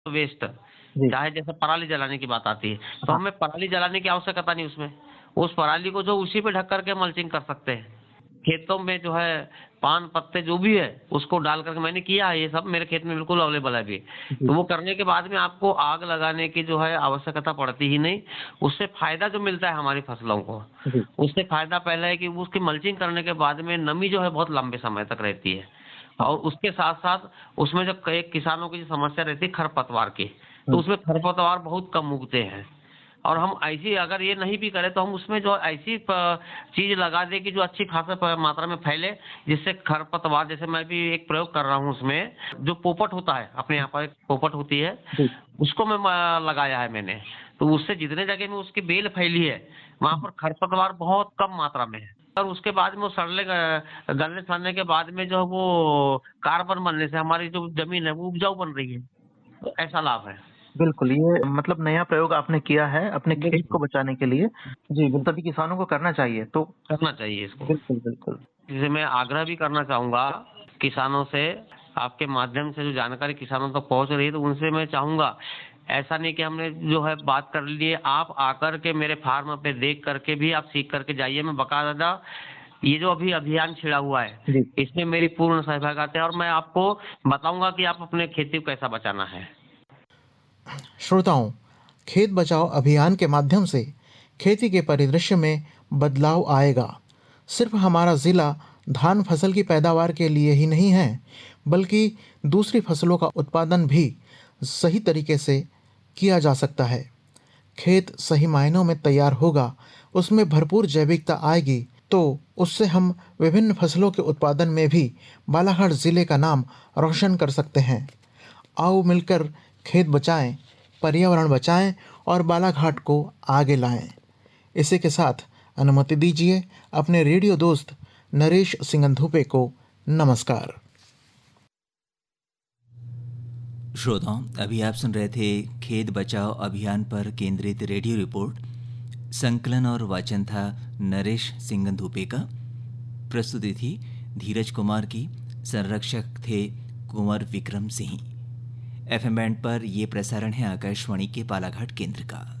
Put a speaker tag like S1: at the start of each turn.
S1: Waste,
S2: जी।
S1: चाहे जैसे पराली जलाने की बात आती है, तो हमें पराली जलाने की आवश्यकता नहीं उसमें। उस पराली को जो उसी पे ढक कर के मल्चिंग कर सकते हैं। खेतों में जो है पान पत्ते जो भी है उसको डाल करके मैंने किया है, ये सब मेरे खेत में बिल्कुल अवेलेबल है अभी।
S2: जी।
S1: तो वो करने के बाद में आपको आग लगाने की जो है आवश्यकता पड़ती ही नहीं। उससे फायदा जो मिलता है हमारी फसलों को,
S2: जी।
S1: उससे फायदा पहला है कि उसकी मल्चिंग करने के बाद में नमी जो है बहुत लंबे समय तक रहती है।
S2: हाँ।
S1: और उसके साथ-साथ उसमें जो कई किसानों की जो समस्या रहती है खरपतवार की, तो
S2: हुँ।
S1: उसमें खरपतवार बहुत कम उगते हैं। और हम ऐसी अगर ये नहीं भी करें तो हम उसमें जो ऐसी चीज़ लगा दें कि जो अच्छी खासा मात्रा में फैले, जिससे खरपतवार, जैसे मैं भी एक प्रयोग कर रहा हूँ उसमें, जो पोपट होता है, अपने यहाँ पर एक पोपट होती है,
S2: जी।
S1: उसको मैं लगाया है मैंने। तो उससे जितने जगह में उसकी बेल फैली है, वहाँ पर खरपतवार बहुत कम मात्रा में है। और उसके बाद में वो गलने-सड़ने के बाद में जो है वो कार्बन बनने से हमारी जो ज़मीन है वो उपजाऊ बन रही है। तो ऐसा लाभ है।
S2: बिल्कुल, ये मतलब नया प्रयोग आपने किया है अपने खेत को
S1: बिल्कुल,
S2: बचाने के लिए। जी, सभी किसानों को करना चाहिए। तो
S1: करना चाहिए इसको।
S2: बिल्कुल, बिल्कुल।
S1: जैसे मैं आग्रह भी करना चाहूँगा किसानों से, आपके माध्यम से जो जानकारी किसानों तक पहुँच रही है, तो उनसे मैं चाहूँगा, ऐसा नहीं कि हमने जो है बात कर ली है, आप आकर के मेरे फार्म पे देख करके भी आप सीख करके जाइए। मैं बाकायदा ये जो अभी अभियान छिड़ा हुआ है,
S2: जी।
S1: इसमें मेरी पूर्ण सहभागिता है और मैं आपको बताऊँगा कि आप अपने खेती को कैसा बचाना है।
S3: श्रोताओं, खेत बचाओ अभियान के माध्यम से खेती के परिदृश्य में बदलाव आएगा। सिर्फ हमारा ज़िला धान फसल की पैदावार के लिए ही नहीं है, बल्कि दूसरी फसलों का उत्पादन भी सही तरीके से किया जा सकता है। खेत सही मायनों में तैयार होगा, उसमें भरपूर जैविकता आएगी, तो उससे हम विभिन्न फसलों के उत्पादन में भी बालाघाट ज़िले का नाम रोशन कर सकते हैं। आओ मिलकर खेत बचाएं, पर्यावरण बचाएं और बालाघाट को आगे लाएं। इसी के साथ अनुमति दीजिए अपने रेडियो दोस्त नरेश सिंगंधुपे को नमस्कार।
S4: श्रोताओं, अभी आप सुन रहे थे खेत बचाओ अभियान पर केंद्रित रेडियो रिपोर्ट। संकलन और वाचन था नरेश सिंगंधुपे का। प्रस्तुति थी धीरज कुमार की। संरक्षक थे कुंवर विक्रम सिंह। एफएम बैंड पर यह प्रसारण है आकाशवाणी के बालाघाट केंद्र का।